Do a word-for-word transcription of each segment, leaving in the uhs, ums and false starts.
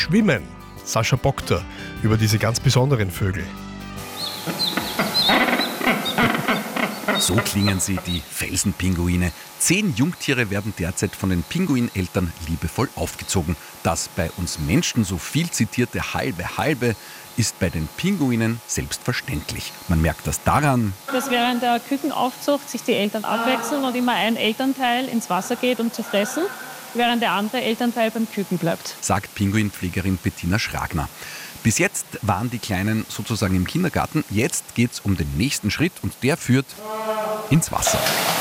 schwimmen. Sascha Boktor über diese ganz besonderen Vögel. So klingen sie, die Felsenpinguine. Zehn Jungtiere werden derzeit von den Pinguineltern liebevoll aufgezogen. Das bei uns Menschen so viel zitierte halbe halbe ist bei den Pinguinen selbstverständlich. Man merkt das daran, dass während der Kükenaufzucht sich die Eltern abwechseln und immer ein Elternteil ins Wasser geht, um zu fressen, während der andere Elternteil beim Küken bleibt, sagt Pinguinpflegerin Bettina Schragner. Bis jetzt waren die Kleinen sozusagen im Kindergarten. Jetzt geht es um den nächsten Schritt und der führt ins Wasser.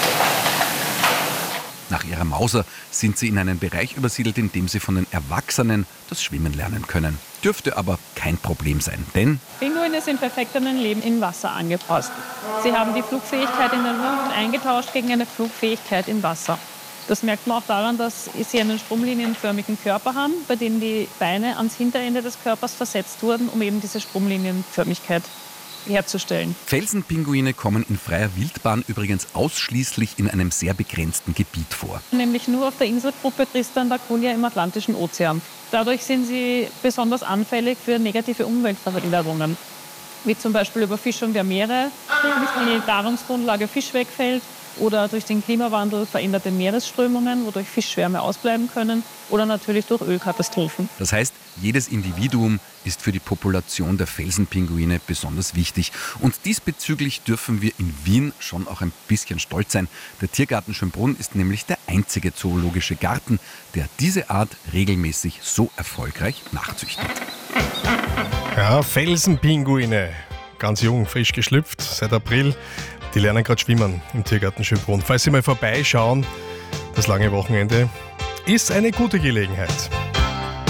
Nach ihrer Mauser sind sie in einen Bereich übersiedelt, in dem sie von den Erwachsenen das Schwimmen lernen können. Dürfte aber kein Problem sein, denn Pinguine sind perfekt an ein Leben im Wasser angepasst. Sie haben die Flugfähigkeit in den Luft eingetauscht gegen eine Flugfähigkeit im Wasser. Das merkt man auch daran, dass sie einen stromlinienförmigen Körper haben, bei dem die Beine ans Hinterende des Körpers versetzt wurden, um eben diese Stromlinienförmigkeit herzustellen. Felsenpinguine kommen in freier Wildbahn übrigens ausschließlich in einem sehr begrenzten Gebiet vor. Nämlich nur auf der Inselgruppe Tristan da Cunha im Atlantischen Ozean. Dadurch sind sie besonders anfällig für negative Umweltveränderungen, wie zum Beispiel Überfischung der Meere, wenn die Nahrungsgrundlage Fisch wegfällt, oder durch den Klimawandel veränderte Meeresströmungen, wodurch Fischschwärme ausbleiben können, oder natürlich durch Ölkatastrophen. Das heißt, jedes Individuum ist für die Population der Felsenpinguine besonders wichtig. Und diesbezüglich dürfen wir in Wien schon auch ein bisschen stolz sein. Der Tiergarten Schönbrunn ist nämlich der einzige zoologische Garten, der diese Art regelmäßig so erfolgreich nachzüchtet. Ja, Felsenpinguine. Ganz jung, frisch geschlüpft, seit April. Die lernen gerade schwimmen im Tiergarten Schönbrunn. Falls Sie mal vorbeischauen, das lange Wochenende ist eine gute Gelegenheit.